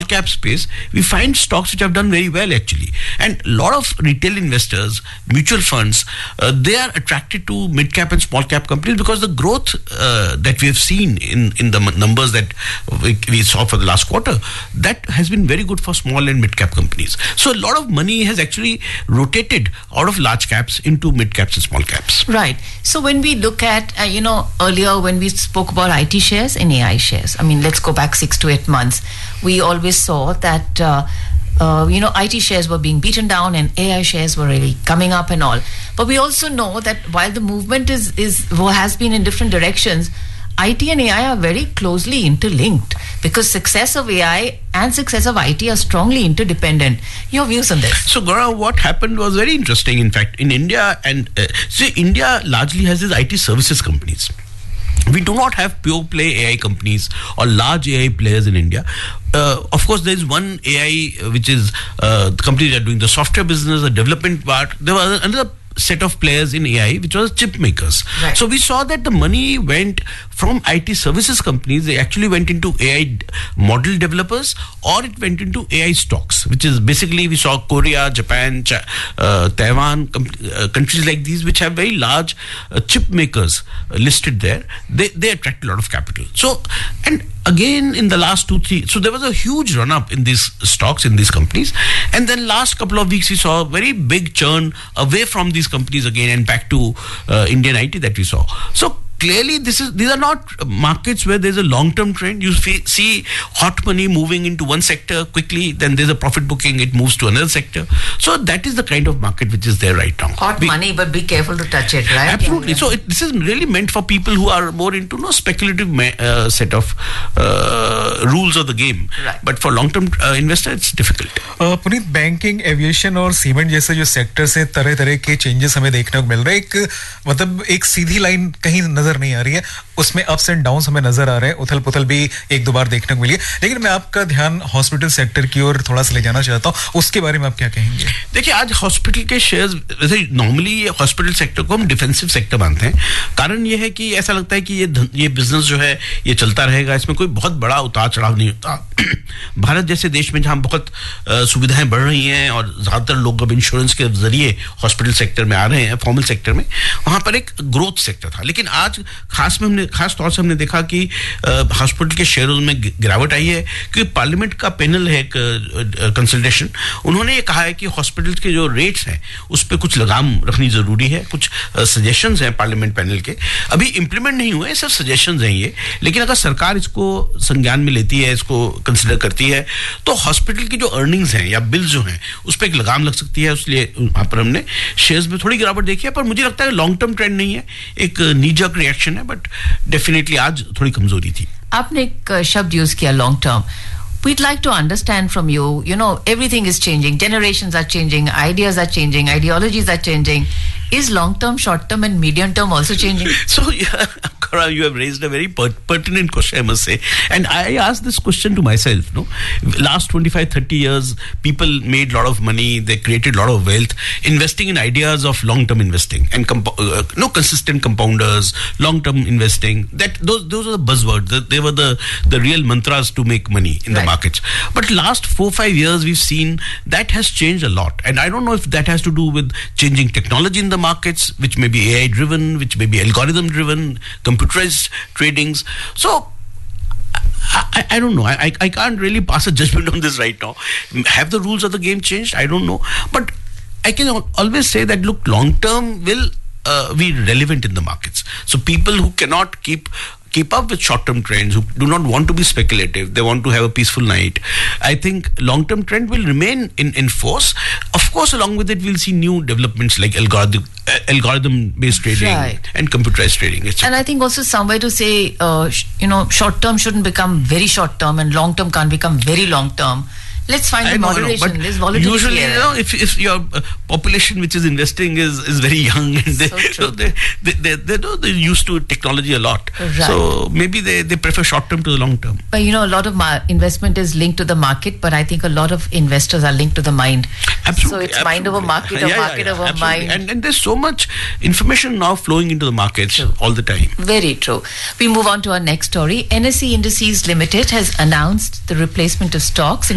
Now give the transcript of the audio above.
cap space, we find stocks which have done very well actually. And a lot of retail investors, mutual funds, they are attracted to mid cap and small cap companies because the growth that we have seen in the numbers that we saw for the last quarter, that has been very good for small and mid cap companies. So a lot of money has actually rotated out of large caps into mid caps and small caps. Right. So when we look at, earlier when we spoke about IT shares and AI shares, I mean, let's go back 6 to 8 months, we always saw that, IT shares were being beaten down and AI shares were really coming up and all. But we also know that while the movement has been in different directions, IT and AI are very closely interlinked because success of AI and success of IT are strongly interdependent. Your views on this? So, Gaurav, what happened was very interesting. In fact, in India, and India largely has these IT services companies. We do not have pure play AI companies or large AI players in India. Of course, there is one AI which is the company that are doing the software business, the development part. There was another set of players in AI, which was chip makers. Right. So we saw that the money went from IT services companies, they actually went into AI model developers, or it went into AI stocks, which is basically we saw Korea, Japan, Taiwan, countries like these which have very large chip makers listed there. They attract a lot of capital. So, and again in the last 2-3, so there was a huge run up in these stocks, in these companies, and then last couple of weeks we saw a very big churn away from these companies again and back to Indian IT that we saw. So clearly these are not markets where there's a long-term trend. You see hot money moving into one sector quickly, then there's a profit booking, it moves to another sector. So that is the kind of market which is there right now. Hot money, but be careful to touch it, right? Absolutely. Yeah. So this is really meant for people who are more into speculative set of rules of the game. Right. But for long-term investor, it's difficult. Puneet, banking, aviation और cement जैसे जो sector से तरह तरह के changes हमें देखने को मिल रहे हैं. एक सीधी लाइन कहीं नजर नहीं आ रही है, उसमें अप्स एंड डाउन्स हमें नजर आ रहे हैं, उथल पुथल भी एक दो बार देखने को मिली है. लेकिन मैं आपका ध्यान हॉस्पिटल सेक्टर की ओर थोड़ा सा ले जाना चाहता हूं, उसके बारे में आप क्या कहेंगे? देखिए, आज हॉस्पिटल के शेयर्स, वैसे नॉर्मली हॉस्पिटल सेक्टर को हम डिफेंसिव सेक्टर मानते हैं. कारण ये है कि ऐसा लगता है कि ये बिजनेस जो है ये चलता रहेगा, इसमें कोई बहुत बड़ा उतार चढ़ाव नहीं होता. भारत जैसे देश में जहां बहुत सुविधाएं बढ़ रही हैं और ज्यादातर लोग अब इंश्योरेंस के जरिए हॉस्पिटल सेक्टर में आ रहे हैं, फॉर्मल सेक्टर में, वहां पर एक ग्रोथ सेक्टर था. लेकिन आज खास तौर से हमने देखा कि हॉस्पिटल के शेयरों में गिरावट आई है, क्योंकि पार्लियामेंट का पैनल है एक कंसल्टेशन, उन्होंने ये कहा है कि हॉस्पिटल के जो रेट्स हैं उस पर कुछ लगाम रखनी जरूरी है. कुछ सजेशंस हैं पार्लियामेंट पैनल के, अभी इंप्लीमेंट नहीं हुए, सिर्फ सजेशंस हैं ये. लेकिन अगर सरकार इसको संज्ञान में लेती है, इसको कंसिडर करती है, तो हॉस्पिटल की जो अर्निंग्स हैं या बिल्स जो हैं उस पर एक लगाम लग सकती है. इसलिए वहां पर हमने शेयर्स में थोड़ी गिरावट देखी है, पर मुझे लगता है लॉन्ग टर्म ट्रेंड नहीं है, एक नीजक रिएक्शन है, बट डेफिनेटली आज थोड़ी कमजोरी थी. आपने एक शब्द यूज किया, long term. We'd like to understand from you, everything is changing, generations are changing, ideas are changing, ideologies are changing. Is long-term, short-term and medium-term also changing? So, Gaurav, you have raised a very pertinent question, I must say. And I asked this question to myself. Last 25-30 years, people made a lot of money, they created a lot of wealth, investing in ideas of long-term investing and consistent compounders, long-term investing. Those are the buzzwords. They were the real mantras to make money in the markets. But last 4-5 years, we've seen that has changed a lot. And I don't know if that has to do with changing technology in the markets, which may be AI driven, which may be algorithm driven, computerized tradings. So I don't know. I can't really pass a judgment on this right now. Have the rules of the game changed? I don't know. But I can always say that, look, long term will be relevant in the markets. So people who cannot keep up with short-term trends, who do not want to be speculative, they want to have a peaceful night, I think long-term trend will remain in force. Of course, along with it, we'll see new developments like algorithm-based trading and computerized trading, etc. And I think also somewhere to say, short-term shouldn't become very short-term and long-term can't become very long-term. Let's find the moderation. There's volatility. Usually, if your population which is investing is very young and they're used to technology a lot, so maybe they prefer short term to the long term. But a lot of investment is linked to the market, but I think a lot of investors are linked to the mind. Absolutely. So it's mind over market or market over mind. And there's so much information now flowing into the markets all the time. Very true. We move on to our next story. NSE Indices Limited has announced the replacement of stocks